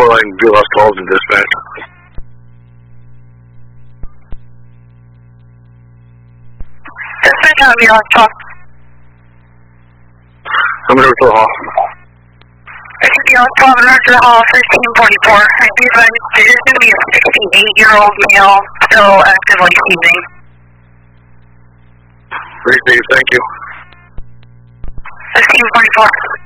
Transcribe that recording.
line be lost calls in dispatch. Dispatch on me last call. I'm going to the hall. I should be on 12 and to the hall, 1344. I do advise there is going to be a 68-year-old male still actively seizing. Received, thank you. 1544.